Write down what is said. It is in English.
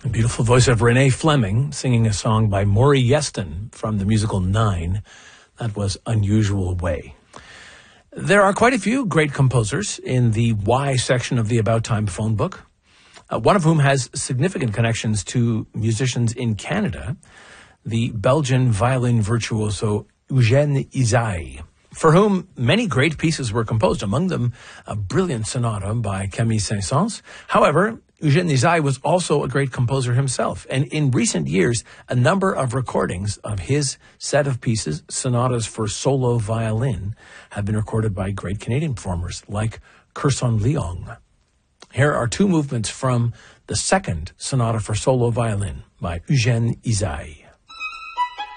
The beautiful voice of Renee Fleming singing a song by Maury Yeston from the musical Nine. That was Unusual Way. There are quite a few great composers in the Why section of the About Time phone book, one of whom has significant connections to musicians in Canada, the Belgian violin virtuoso Eugène Ysaÿe, for whom many great pieces were composed, among them a brilliant sonata by Camille Saint-Saëns. However, Eugène Ysaÿe was also a great composer himself, and in recent years, a number of recordings of his set of pieces, sonatas for solo violin, have been recorded by great Canadian performers like Kirson Leong. Here are two movements from the second sonata for solo violin by Eugène Ysaÿe.